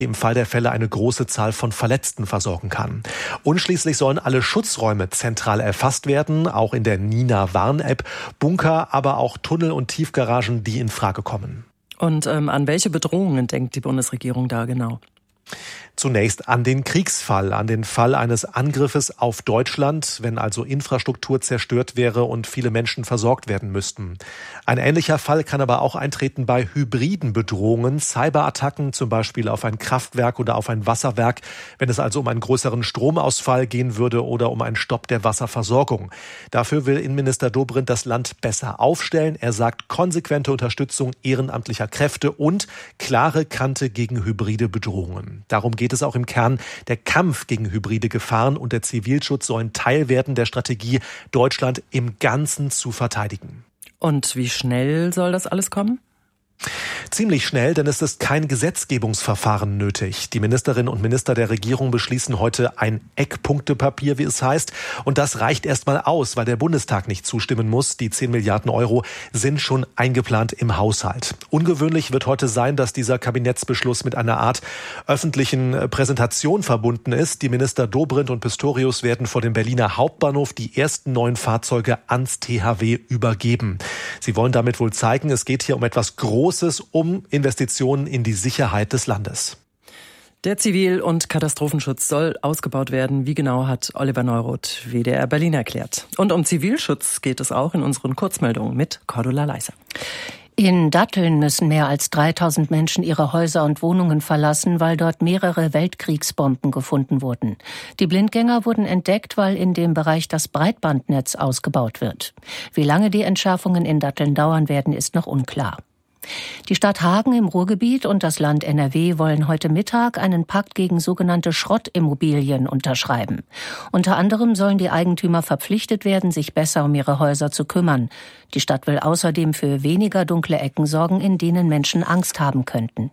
im Fall der Fälle eine große Zahl von Verletzten versorgen kann. Und schließlich sollen alle Schutzräume zentral erfasst werden, auch in der Nina-Warn-App, Bunker, aber auch Tunnel und Tiefgaragen, die in Frage kommen. Und an welche Bedrohungen denkt die Bundesregierung da genau? Zunächst an den Kriegsfall, an den Fall eines Angriffes auf Deutschland, wenn also Infrastruktur zerstört wäre und viele Menschen versorgt werden müssten. Ein ähnlicher Fall kann aber auch eintreten bei hybriden Bedrohungen, Cyberattacken zum Beispiel auf ein Kraftwerk oder auf ein Wasserwerk, wenn es also um einen größeren Stromausfall gehen würde oder um einen Stopp der Wasserversorgung. Dafür will Innenminister Dobrindt das Land besser aufstellen. Er sagt konsequente Unterstützung ehrenamtlicher Kräfte und klare Kante gegen hybride Bedrohungen. Darum geht es auch im Kern. Der Kampf gegen hybride Gefahren und der Zivilschutz sollen Teil werden der Strategie, Deutschland im Ganzen zu verteidigen. Und wie schnell soll das alles kommen? Ziemlich schnell, denn es ist kein Gesetzgebungsverfahren nötig. Die Ministerinnen und Minister der Regierung beschließen heute ein Eckpunktepapier, wie es heißt. Und das reicht erstmal aus, weil der Bundestag nicht zustimmen muss. Die 10 Milliarden Euro sind schon eingeplant im Haushalt. Ungewöhnlich wird heute sein, dass dieser Kabinettsbeschluss mit einer Art öffentlichen Präsentation verbunden ist. Die Minister Dobrindt und Pistorius werden vor dem Berliner Hauptbahnhof die ersten neuen Fahrzeuge ans THW übergeben. Sie wollen damit wohl zeigen, es geht hier um etwas Großes, um Investitionen in die Sicherheit des Landes. Der Zivil- und Katastrophenschutz soll ausgebaut werden. Wie genau, hat Oliver Neuroth, WDR Berlin, erklärt. Und um Zivilschutz geht es auch in unseren Kurzmeldungen mit Cordula Leiser. In Datteln müssen mehr als 3000 Menschen ihre Häuser und Wohnungen verlassen, weil dort mehrere Weltkriegsbomben gefunden wurden. Die Blindgänger wurden entdeckt, weil in dem Bereich das Breitbandnetz ausgebaut wird. Wie lange die Entschärfungen in Datteln dauern werden, ist noch unklar. Die Stadt Hagen im Ruhrgebiet und das Land NRW wollen heute Mittag einen Pakt gegen sogenannte Schrottimmobilien unterschreiben. Unter anderem sollen die Eigentümer verpflichtet werden, sich besser um ihre Häuser zu kümmern. Die Stadt will außerdem für weniger dunkle Ecken sorgen, in denen Menschen Angst haben könnten.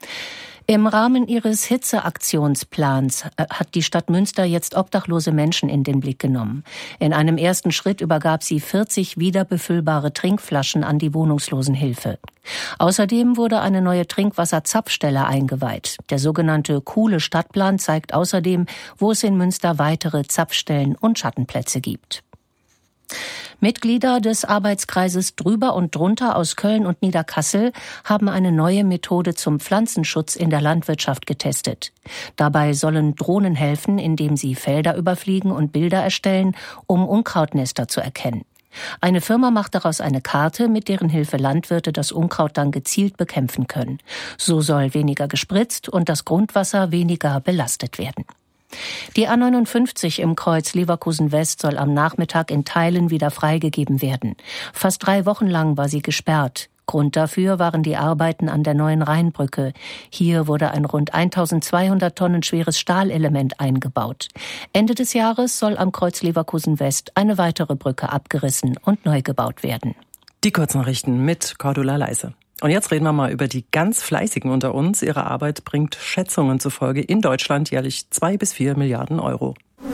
Im Rahmen ihres Hitzeaktionsplans hat die Stadt Münster jetzt obdachlose Menschen in den Blick genommen. In einem ersten Schritt übergab sie 40 wiederbefüllbare Trinkflaschen an die Wohnungslosenhilfe. Außerdem wurde eine neue Trinkwasserzapfstelle eingeweiht. Der sogenannte Coole Stadtplan zeigt außerdem, wo es in Münster weitere Zapfstellen und Schattenplätze gibt. Mitglieder des Arbeitskreises Drüber und Drunter aus Köln und Niederkassel haben eine neue Methode zum Pflanzenschutz in der Landwirtschaft getestet. Dabei sollen Drohnen helfen, indem sie Felder überfliegen und Bilder erstellen, um Unkrautnester zu erkennen. Eine Firma macht daraus eine Karte, mit deren Hilfe Landwirte das Unkraut dann gezielt bekämpfen können. So soll weniger gespritzt und das Grundwasser weniger belastet werden. Die A59 im Kreuz Leverkusen West soll am Nachmittag in Teilen wieder freigegeben werden. Fast 3 Wochen lang war sie gesperrt. Grund dafür waren die Arbeiten an der neuen Rheinbrücke. Hier wurde ein rund 1200 Tonnen schweres Stahlelement eingebaut. Ende des Jahres soll am Kreuz Leverkusen West eine weitere Brücke abgerissen und neu gebaut werden. Die Kurznachrichten mit Cordula Leiser. Und jetzt reden wir mal über die ganz Fleißigen unter uns. Ihre Arbeit bringt Schätzungen zufolge in Deutschland jährlich 2 bis 4 Milliarden Euro.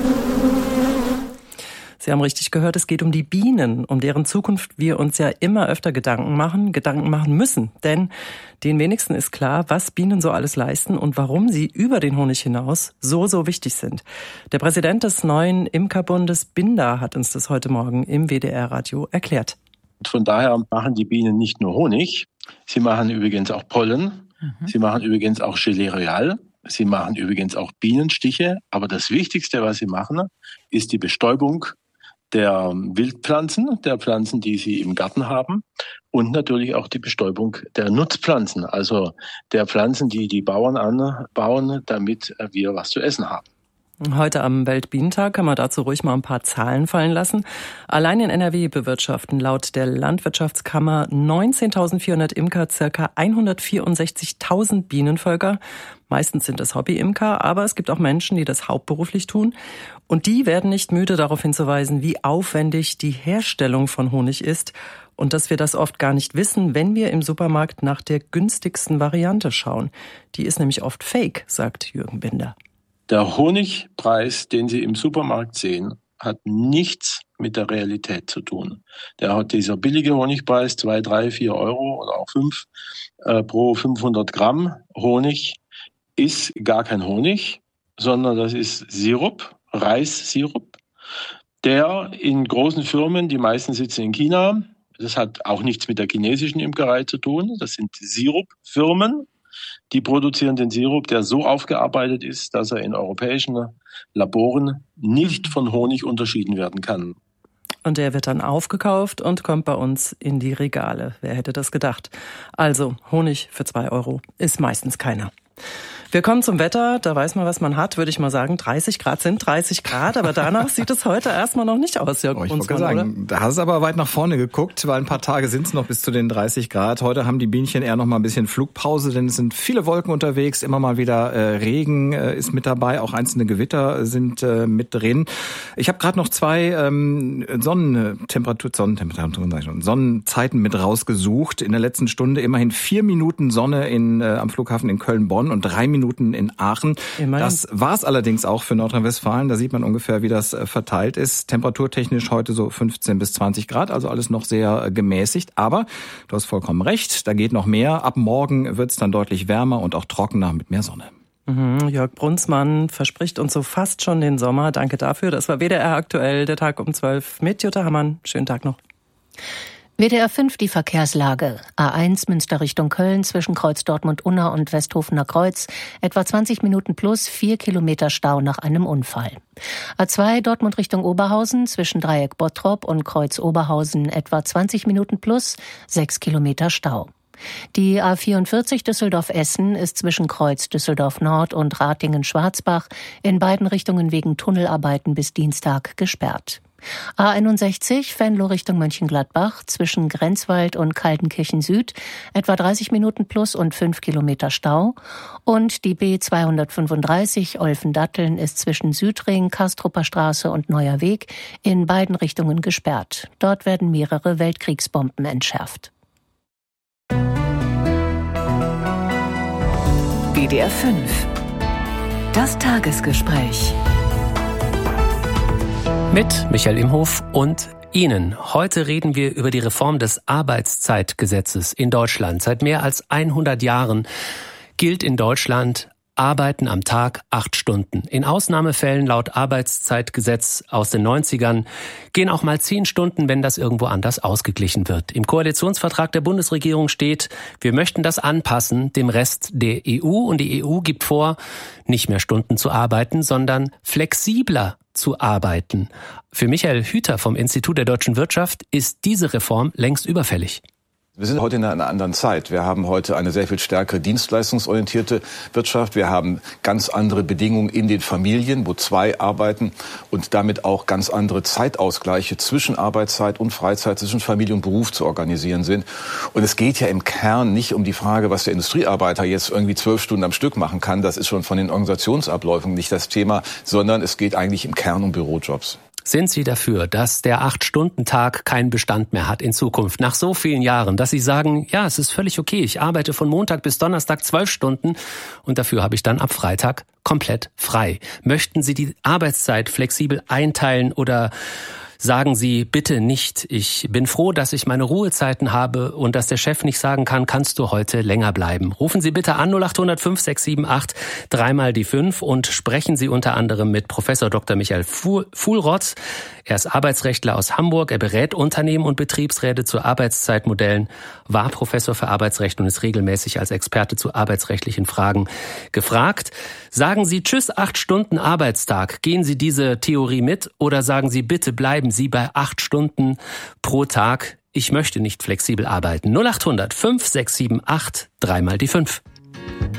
Sie haben richtig gehört, es geht um die Bienen, um deren Zukunft wir uns ja immer öfter Gedanken machen müssen. Denn den wenigsten ist klar, was Bienen so alles leisten und warum sie über den Honig hinaus so wichtig sind. Der Präsident des neuen Imkerbundes Binder hat uns das heute Morgen im WDR-Radio erklärt. Von daher machen die Bienen nicht nur Honig, sie machen übrigens auch Pollen, sie machen übrigens auch Gelee Royal, sie machen übrigens auch Bienenstiche. Aber das Wichtigste, was sie machen, ist die Bestäubung der Wildpflanzen, der Pflanzen, die sie im Garten haben, und natürlich auch die Bestäubung der Nutzpflanzen, also der Pflanzen, die die Bauern anbauen, damit wir was zu essen haben. Heute am Weltbienentag kann man dazu ruhig mal ein paar Zahlen fallen lassen. Allein in NRW bewirtschaften laut der Landwirtschaftskammer 19.400 Imker ca. 164.000 Bienenvölker. Meistens sind es Hobby-Imker, aber es gibt auch Menschen, die das hauptberuflich tun. Und die werden nicht müde, darauf hinzuweisen, wie aufwendig die Herstellung von Honig ist und dass wir das oft gar nicht wissen, wenn wir im Supermarkt nach der günstigsten Variante schauen. Die ist nämlich oft fake, sagt Jürgen Binder. Der Honigpreis, den Sie im Supermarkt sehen, hat nichts mit der Realität zu tun. Dieser billige Honigpreis, 2, 3, 4 Euro oder auch 5 pro 500 Gramm Honig, ist gar kein Honig, sondern das ist Sirup, Reissirup, der in großen Firmen, die meisten sitzen in China, das hat auch nichts mit der chinesischen Imkerei zu tun, das sind Sirupfirmen, die produzieren den Sirup, der so aufgearbeitet ist, dass er in europäischen Laboren nicht von Honig unterschieden werden kann. Und der wird dann aufgekauft und kommt bei uns in die Regale. Wer hätte das gedacht? Also Honig für 2 € ist meistens keiner. Wir kommen zum Wetter, da weiß man, was man hat, würde ich mal sagen. 30 Grad sind 30 Grad, aber danach sieht es heute erstmal noch nicht aus, Jörg Brunsmann, ich wollte sagen, da hast du aber weit nach vorne geguckt, weil ein paar Tage sind es noch bis zu den 30 Grad. Heute haben die Bienchen eher noch mal ein bisschen Flugpause, denn es sind viele Wolken unterwegs, immer mal wieder Regen ist mit dabei, auch einzelne Gewitter sind mit drin. Ich habe gerade noch 2 Sonnenzeiten mit rausgesucht. In der letzten Stunde immerhin 4 Minuten Sonne am Flughafen in Köln-Bonn und 3 Minuten in Aachen. Immerhin. Das war es allerdings auch für Nordrhein-Westfalen. Da sieht man ungefähr, wie das verteilt ist. Temperaturtechnisch heute so 15 bis 20 Grad, also alles noch sehr gemäßigt. Aber du hast vollkommen recht, da geht noch mehr. Ab morgen wird es dann deutlich wärmer und auch trockener mit mehr Sonne. Jörg Brunsmann verspricht uns so fast schon den Sommer. Danke dafür. Das war WDR aktuell, der Tag um 12 mit Jutta Hammann. Schönen Tag noch. WDR 5 die Verkehrslage. A1 Münster Richtung Köln zwischen Kreuz Dortmund-Unna und Westhofener Kreuz. Etwa 20 Minuten plus 4 Kilometer Stau nach einem Unfall. A2 Dortmund Richtung Oberhausen zwischen Dreieck Bottrop und Kreuz Oberhausen. Etwa 20 Minuten plus 6 Kilometer Stau. Die A44 Düsseldorf-Essen ist zwischen Kreuz Düsseldorf-Nord und Ratingen-Schwarzbach in beiden Richtungen wegen Tunnelarbeiten bis Dienstag gesperrt. A61 Venlo Richtung Mönchengladbach zwischen Grenzwald und Kaltenkirchen Süd, etwa 30 Minuten plus und 5 Kilometer Stau. Und die B235 Olfen-Datteln ist zwischen Südring, Kastrupper Straße und Neuer Weg in beiden Richtungen gesperrt. Dort werden mehrere Weltkriegsbomben entschärft. WDR 5. Das Tagesgespräch. Mit Michael Imhof und Ihnen. Heute reden wir über die Reform des Arbeitszeitgesetzes in Deutschland. Seit mehr als 100 Jahren gilt in Deutschland Arbeiten am Tag 8 Stunden. In Ausnahmefällen laut Arbeitszeitgesetz aus den 90ern gehen auch mal 10 Stunden, wenn das irgendwo anders ausgeglichen wird. Im Koalitionsvertrag der Bundesregierung steht, wir möchten das anpassen dem Rest der EU. Und die EU gibt vor, nicht mehr Stunden zu arbeiten, sondern flexibler zu arbeiten. Für Michael Hüter vom Institut der deutschen Wirtschaft ist diese Reform längst überfällig. Wir sind heute in einer anderen Zeit. Wir haben heute eine sehr viel stärkere dienstleistungsorientierte Wirtschaft. Wir haben ganz andere Bedingungen in den Familien, wo 2 arbeiten und damit auch ganz andere Zeitausgleiche zwischen Arbeitszeit und Freizeit, zwischen Familie und Beruf zu organisieren sind. Und es geht ja im Kern nicht um die Frage, was der Industriearbeiter jetzt irgendwie 12 Stunden am Stück machen kann. Das ist schon von den Organisationsabläufen nicht das Thema, sondern es geht eigentlich im Kern um Bürojobs. Sind Sie dafür, dass der 8-Stunden-Tag keinen Bestand mehr hat in Zukunft, nach so vielen Jahren, dass Sie sagen, ja, es ist völlig okay, ich arbeite von Montag bis Donnerstag 12 Stunden und dafür habe ich dann ab Freitag komplett frei? Möchten Sie die Arbeitszeit flexibel einteilen oder sagen Sie bitte nicht, ich bin froh, dass ich meine Ruhezeiten habe und dass der Chef nicht sagen kann, kannst du heute länger bleiben. Rufen Sie bitte an 0800 5678 3 die 5 und sprechen Sie unter anderem mit Professor Dr. Michael Fuhlrott. Er ist Arbeitsrechtler aus Hamburg, er berät Unternehmen und Betriebsräte zu Arbeitszeitmodellen, war Professor für Arbeitsrecht und ist regelmäßig als Experte zu arbeitsrechtlichen Fragen gefragt. Sagen Sie Tschüss 8 Stunden Arbeitstag, gehen Sie diese Theorie mit oder sagen Sie bitte bleiben Sie bei 8 Stunden pro Tag. Ich möchte nicht flexibel arbeiten. 0800 5678 3 die 5.